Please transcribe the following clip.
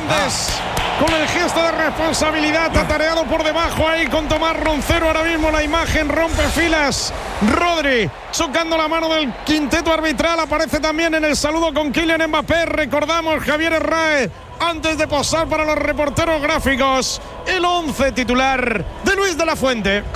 Fuentes con el gesto de responsabilidad, tatareado por debajo ahí con Tomás Roncero. Ahora mismo la imagen rompe filas. Rodri chocando la mano del quinteto arbitral. Aparece también en el saludo con Kylian Mbappé. Recordamos, Javier Herráez, antes de posar para los reporteros gráficos, el 11 titular de Luis de la Fuente.